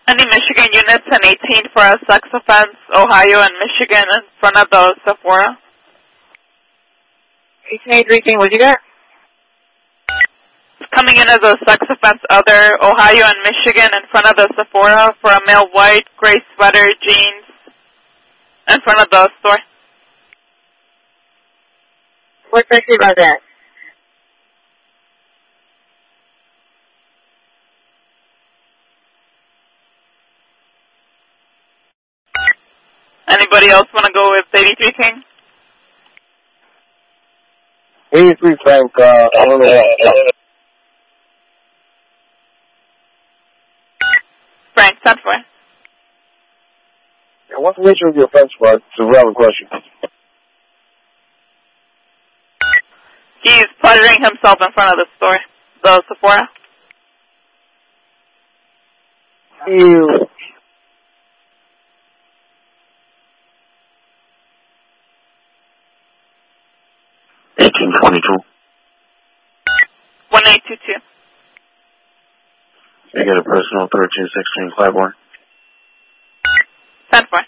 Any Michigan units and 18 for a sex offense, Ohio and Michigan in front of the Sephora. 18, what you got? Coming in as a sex offense other, Ohio and Michigan in front of the Sephora for a male white, gray sweater, jeans in front of the store. What's sexy about that? Anybody else want to go with 83 King? 83 Frank, Frank, 10-4. What's the nature of your offense, bud? It's a relevant question. He's pleasuring himself in front of the store, the Sephora. Ew. $18.22. 1822. I get a personal 1316 Claiborne. 10-4.